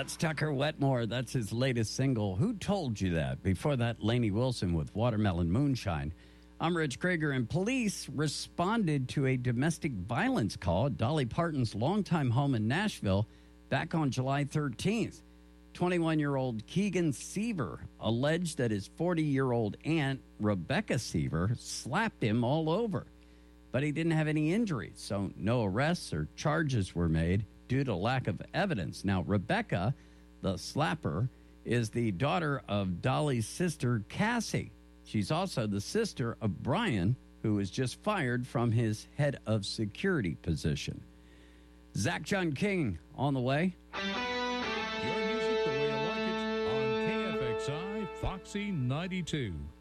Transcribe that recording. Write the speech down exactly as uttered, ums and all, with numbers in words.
That's Tucker Wetmore. That's his latest single. Who Told You That? Before that, Lainey Wilson with Watermelon Moonshine. I'm Rich Krieger, and police responded to a domestic violence call at Dolly Parton's longtime home in Nashville back on July thirteenth. twenty-one-year-old Keegan Seaver alleged that his forty-year-old aunt, Rebecca Seaver, slapped him all over. But he didn't have any injuries, so no arrests or charges were made due to lack of evidence. Now, Rebecca, the slapper, is the daughter of Dolly's sister, Cassie. She's also the sister of Brian, who was just fired from his head of security position. Zach John King on the way. Your music the way you like it on K F X I Foxy ninety-two.